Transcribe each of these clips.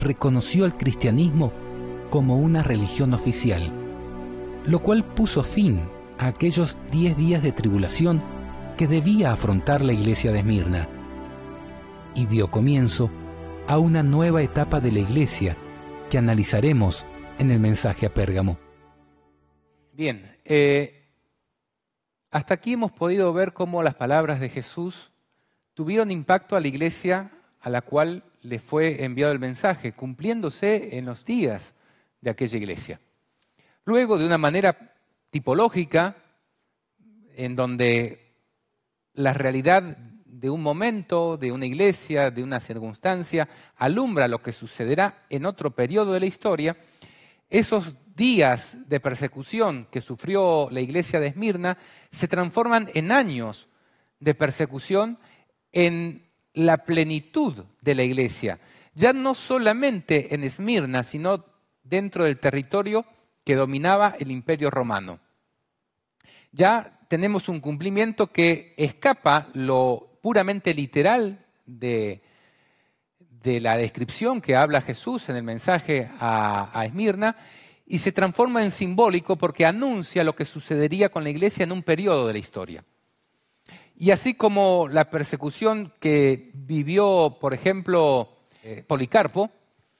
reconoció al cristianismo como una religión oficial, lo cual puso fin a aquellos 10 días de tribulación que debía afrontar la iglesia de Esmirna y dio comienzo a una nueva etapa de la iglesia que analizaremos en el mensaje a Pérgamo. Bien, hasta aquí hemos podido ver cómo las palabras de Jesús tuvieron impacto a la iglesia a la cual le fue enviado el mensaje, cumpliéndose en los días de aquella iglesia. Luego, de una manera tipológica, en donde la realidad de un momento, de una iglesia, de una circunstancia, alumbra lo que sucederá en otro periodo de la historia, esos días de persecución que sufrió la iglesia de Esmirna se transforman en años de persecución en la plenitud de la iglesia, ya no solamente en Esmirna, sino dentro del territorio que dominaba el Imperio Romano. Ya tenemos un cumplimiento que escapa lo puramente literal de la descripción que habla Jesús en el mensaje a Esmirna y se transforma en simbólico porque anuncia lo que sucedería con la iglesia en un periodo de la historia. Y así como la persecución que vivió, por ejemplo, Policarpo,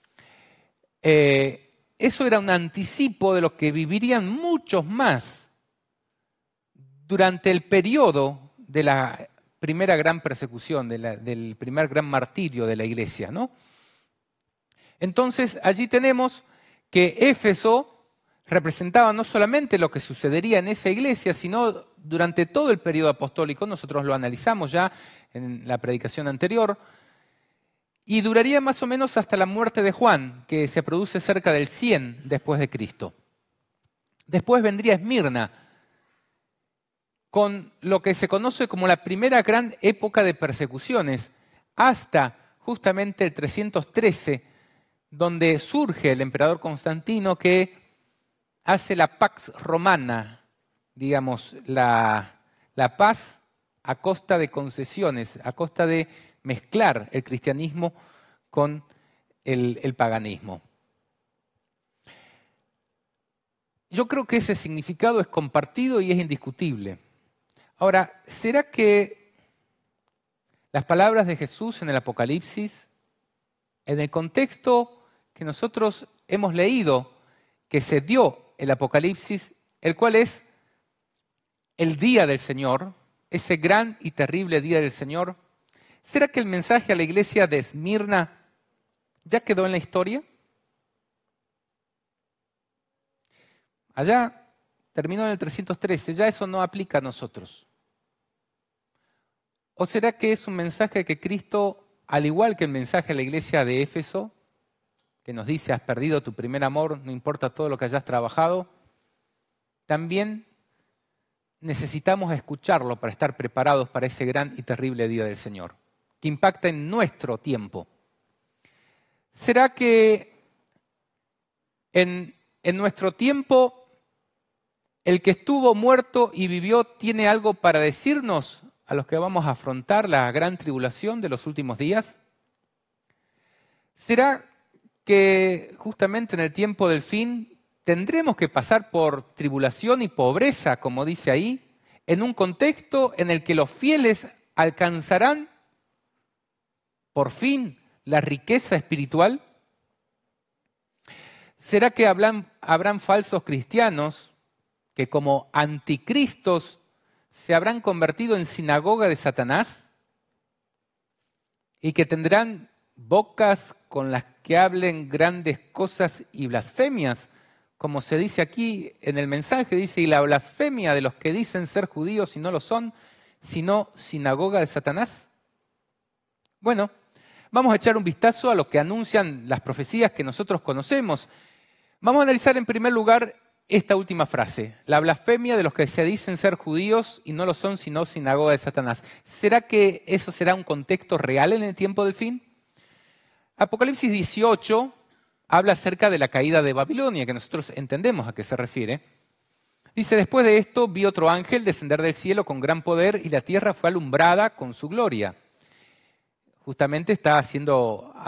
eso era un anticipo de lo que vivirían muchos más durante el periodo de la primera gran persecución, del primer gran martirio de la iglesia, ¿no? Entonces, allí tenemos que Éfeso representaba no solamente lo que sucedería en esa iglesia, sino durante todo el periodo apostólico. Nosotros lo analizamos ya en la predicación anterior, y duraría más o menos hasta la muerte de Juan, que se produce cerca del 100 después de Cristo. Después vendría Esmirna, con lo que se conoce como la primera gran época de persecuciones, hasta justamente el 313, donde surge el emperador Constantino que hace la Pax Romana, digamos, la paz a costa de concesiones, a costa de mezclar el cristianismo con el paganismo. Yo creo que ese significado es compartido y es indiscutible. Ahora, ¿será que las palabras de Jesús en el Apocalipsis, en el contexto que nosotros hemos leído, que se dio el Apocalipsis, el cual es el día del Señor, ese gran y terrible día del Señor, ¿será que el mensaje a la iglesia de Esmirna ya quedó en la historia? Allá terminó en el 313, ya eso no aplica a nosotros. ¿O será que es un mensaje que Cristo, al igual que el mensaje a la iglesia de Éfeso, que nos dice, has perdido tu primer amor, no importa todo lo que hayas trabajado, también necesitamos escucharlo para estar preparados para ese gran y terrible día del Señor, que impacta en nuestro tiempo? ¿Será que en nuestro tiempo el que estuvo muerto y vivió tiene algo para decirnos a los que vamos a afrontar la gran tribulación de los últimos días? ¿Será que justamente en el tiempo del fin tendremos que pasar por tribulación y pobreza, como dice ahí, en un contexto en el que los fieles alcanzarán por fin la riqueza espiritual? ¿Será que habrán falsos cristianos que como anticristos se habrán convertido en sinagoga de Satanás y que tendrán bocas con las que hablen grandes cosas y blasfemias? Como se dice aquí en el mensaje, dice, y la blasfemia de los que dicen ser judíos y no lo son, sino sinagoga de Satanás. Bueno, vamos a echar un vistazo a lo que anuncian las profecías que nosotros conocemos. Vamos a analizar en primer lugar esta última frase, la blasfemia de los que se dicen ser judíos y no lo son, sino sinagoga de Satanás. ¿Será que eso será un contexto real en el tiempo del fin? Apocalipsis 18 habla acerca de la caída de Babilonia, que nosotros entendemos a qué se refiere. Dice, después de esto vi otro ángel descender del cielo con gran poder y la tierra fue alumbrada con su gloria. Justamente está haciendo